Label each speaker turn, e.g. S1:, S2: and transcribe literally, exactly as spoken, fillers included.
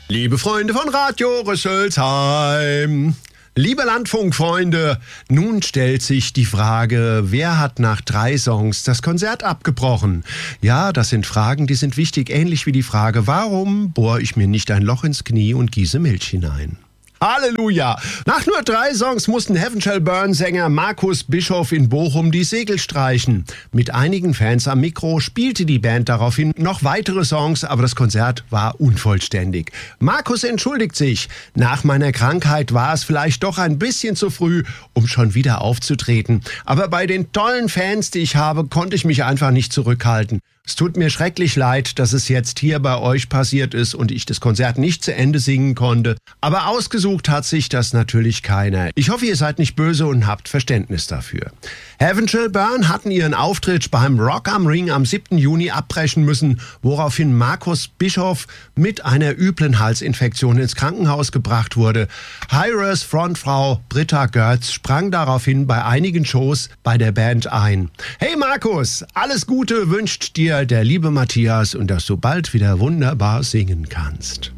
S1: Liebe Freunde von Radio Rüsselsheim, liebe Landfunkfreunde, nun stellt sich die Frage, wer hat nach drei Songs das Konzert abgebrochen? Ja, das sind Fragen, die sind wichtig, ähnlich wie die Frage, warum bohre ich mir nicht ein Loch ins Knie und gieße Milch hinein? Halleluja! Nach nur drei Songs mussten Heaven Shall Burn-Sänger Markus Bischof in Bochum die Segel streichen. Mit einigen Fans am Mikro spielte die Band daraufhin noch weitere Songs, aber das Konzert war unvollständig. Markus entschuldigt sich. Nach meiner Krankheit war es vielleicht doch ein bisschen zu früh, um schon wieder aufzutreten. Aber bei den tollen Fans, die ich habe, konnte ich mich einfach nicht zurückhalten. Es tut mir schrecklich leid, dass es jetzt hier bei euch passiert ist und ich das Konzert nicht zu Ende singen konnte. Aber ausgesucht hat sich das natürlich keiner. Ich hoffe, ihr seid nicht böse und habt Verständnis dafür. Heaven Shall Burn hatten ihren Auftritt beim Rock am Ring am siebten Juni abbrechen müssen, woraufhin Markus Bischof mit einer üblen Halsinfektion ins Krankenhaus gebracht wurde. Hi-Res Frontfrau Britta Görz sprang daraufhin bei einigen Shows bei der Band ein. Hey Markus, alles Gute wünscht dir der liebe Matthias und dass du bald wieder wunderbar singen kannst.